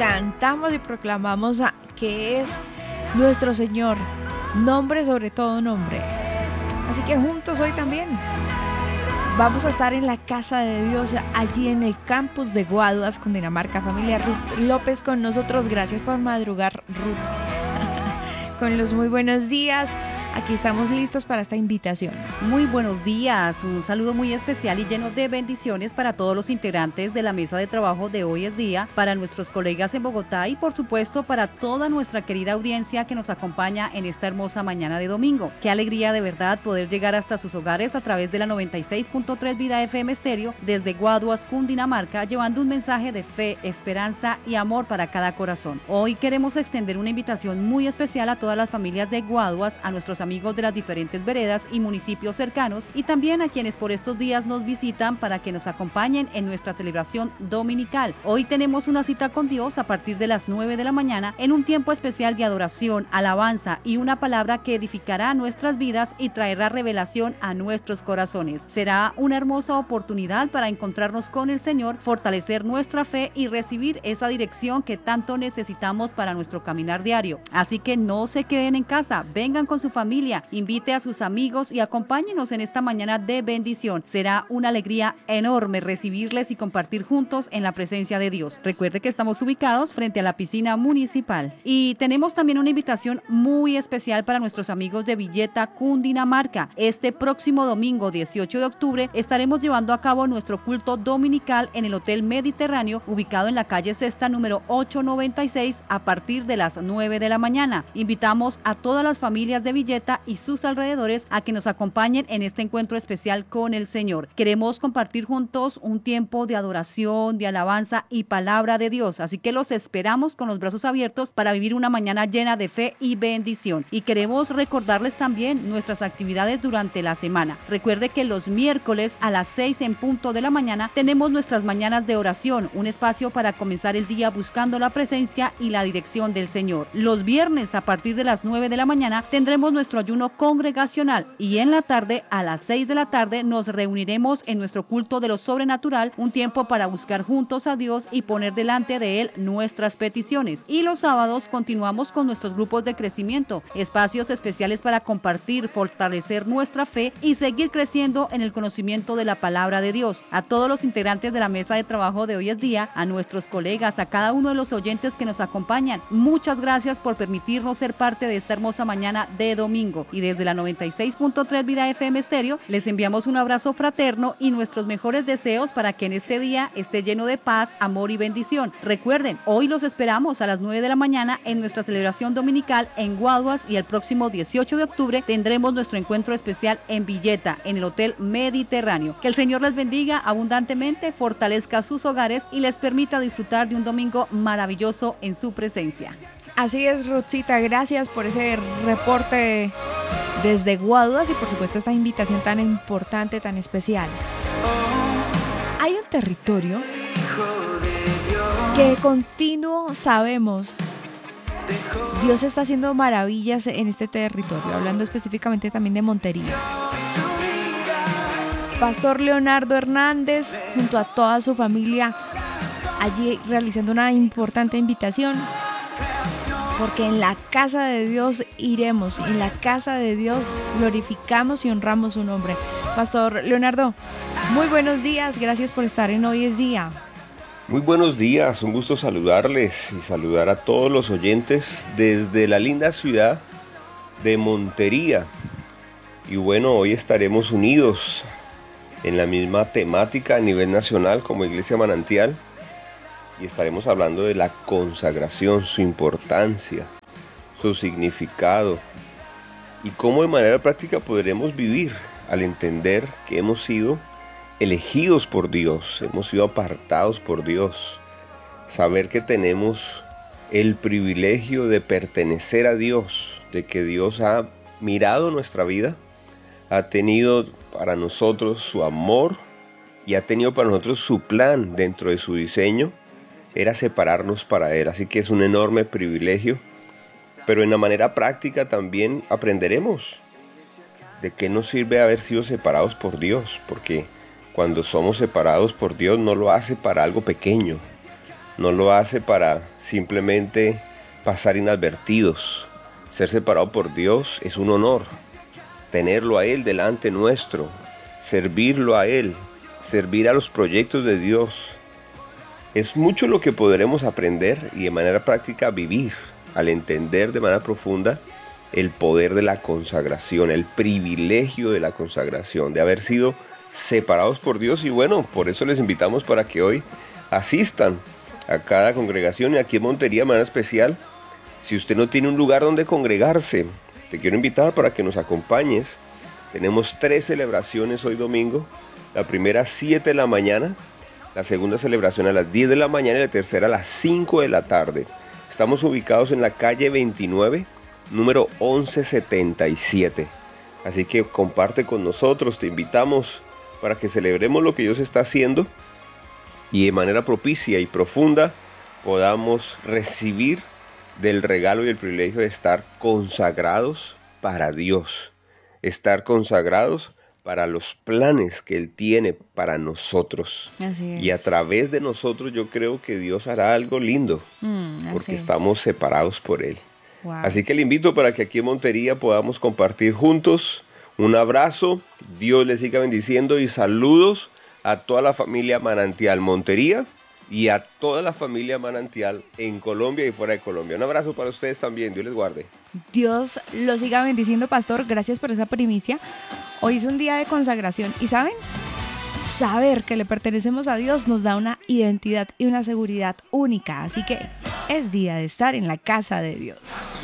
cantamos y proclamamos que es nuestro Señor, nombre sobre todo nombre. Así que juntos hoy también vamos a estar en la casa de Dios, allí en el campus de Guaduas, Cundinamarca. Familia Ruth López con nosotros, gracias por madrugar, Ruth. Con los muy buenos días. Aquí estamos listos para esta invitación. Muy buenos días, un saludo muy especial y lleno de bendiciones para todos los integrantes de la mesa de trabajo de Hoy es Día, para nuestros colegas en Bogotá y por supuesto para toda nuestra querida audiencia que nos acompaña en esta hermosa mañana de domingo. Qué alegría de verdad poder llegar hasta sus hogares a través de la 96.3 Vida FM Estéreo desde Guaduas, Cundinamarca, llevando un mensaje de fe, esperanza y amor para cada corazón. Hoy queremos extender una invitación muy especial a todas las familias de Guaduas, a nuestros amigos de las diferentes veredas y municipios cercanos y también a quienes por estos días nos visitan para que nos acompañen en nuestra celebración dominical. Hoy tenemos una cita con Dios a partir de las 9 de la mañana en un tiempo especial de adoración, alabanza y una palabra que edificará nuestras vidas y traerá revelación a nuestros corazones. Será una hermosa oportunidad para encontrarnos con el Señor, fortalecer nuestra fe y recibir esa dirección que tanto necesitamos para nuestro caminar diario. Así que no se queden en casa, vengan con su familia, invite a sus amigos y acompáñenos en esta mañana de bendición. Será una alegría enorme recibirles y compartir juntos en la presencia de Dios. Recuerde que estamos ubicados frente a la piscina municipal y tenemos también una invitación muy especial para nuestros amigos de Villeta, Cundinamarca. Este próximo domingo 18 de octubre estaremos llevando a cabo nuestro culto dominical en el Hotel Mediterráneo, ubicado en la calle Sexta número 896 a partir de las 9 de la mañana. Invitamos a todas las familias de Villeta y sus alrededores a que nos acompañen en este encuentro especial con el Señor. Queremos compartir juntos un tiempo de adoración, de alabanza y palabra de Dios, así que los esperamos con los brazos abiertos para vivir una mañana llena de fe y bendición. Y queremos recordarles también nuestras actividades durante la semana. Recuerde que los miércoles a las 6 en punto de la mañana tenemos nuestras mañanas de oración, un espacio para comenzar el día buscando la presencia y la dirección del Señor. Los viernes a partir de las 9 de la mañana tendremos nuestro ayuno congregacional y en la tarde a las 6 de la tarde nos reuniremos en nuestro culto de lo sobrenatural, un tiempo para buscar juntos a Dios y poner delante de Él nuestras peticiones. Y los sábados continuamos con nuestros grupos de crecimiento, espacios especiales para compartir, fortalecer nuestra fe y seguir creciendo en el conocimiento de la palabra de Dios. A todos los integrantes de la mesa de trabajo de Hoy es Día, a nuestros colegas, a cada uno de los oyentes que nos acompañan, muchas gracias por permitirnos ser parte de esta hermosa mañana de domingo. Y desde la 96.3 Vida FM Estéreo les enviamos un abrazo fraterno y nuestros mejores deseos para que en este día esté lleno de paz, amor y bendición. Recuerden, hoy los esperamos a las 9 de la mañana en nuestra celebración dominical en Guaduas y el próximo 18 de octubre tendremos nuestro encuentro especial en Villeta, en el Hotel Mediterráneo. Que el Señor les bendiga abundantemente, fortalezca sus hogares y les permita disfrutar de un domingo maravilloso en su presencia. Así es, Ruthcita, gracias por ese reporte desde Guaduas y por supuesto esta invitación tan importante, tan especial. Hay un territorio que de continuo sabemos Dios está haciendo maravillas en este territorio, hablando específicamente también de Montería. Pastor Leonardo Hernández junto a toda su familia allí realizando una importante invitación. Porque en la casa de Dios iremos, en la casa de Dios glorificamos y honramos su nombre. Pastor Leonardo, muy buenos días, gracias por estar en Hoy es Día. Muy buenos días, un gusto saludarles y saludar a todos los oyentes desde la linda ciudad de Montería. Y bueno, hoy estaremos unidos en la misma temática a nivel nacional como Iglesia Manantial. Y estaremos hablando de la consagración, su importancia, su significado y cómo de manera práctica podremos vivir al entender que hemos sido elegidos por Dios, hemos sido apartados por Dios. Saber que tenemos el privilegio de pertenecer a Dios, de que Dios ha mirado nuestra vida, ha tenido para nosotros su amor y ha tenido para nosotros su plan dentro de su diseño. Era separarnos para Él, así que es un enorme privilegio, pero en la manera práctica también aprenderemos de qué nos sirve haber sido separados por Dios, porque cuando somos separados por Dios no lo hace para algo pequeño, no lo hace para simplemente pasar inadvertidos. Ser separado por Dios es un honor. Tenerlo a Él delante nuestro, servirlo a Él, servir a los proyectos de Dios. Es mucho lo que podremos aprender y de manera práctica vivir al entender de manera profunda el poder de la consagración, el privilegio de la consagración, de haber sido separados por Dios. Y bueno, por eso les invitamos para que hoy asistan a cada congregación y aquí en Montería de manera especial. Si usted no tiene un lugar donde congregarse, te quiero invitar para que nos acompañes. Tenemos 3 celebraciones hoy domingo. La primera a 7 de la mañana, la segunda celebración a las 10 de la mañana y la tercera a las 5 de la tarde. Estamos ubicados en la calle 29, número 1177. Así que comparte con nosotros, te invitamos para que celebremos lo que Dios está haciendo y de manera propicia y profunda podamos recibir del regalo y el privilegio de estar consagrados para Dios, estar consagrados para los planes que Él tiene para nosotros. Así es. Y a través de nosotros yo creo que Dios hará algo lindo, porque estamos separados por Él. Wow. Así que le invito para que aquí en Montería podamos compartir juntos. Un abrazo, Dios les siga bendiciendo y saludos a toda la familia Manantial Montería y a toda la familia Manantial en Colombia y fuera de Colombia. Un abrazo para ustedes también, Dios les guarde. Dios lo siga bendiciendo, pastor. Gracias por esa primicia. Hoy es un día de consagración y ¿saben? Saber que le pertenecemos a Dios nos da una identidad y una seguridad única. Así que es día de estar en la casa de Dios.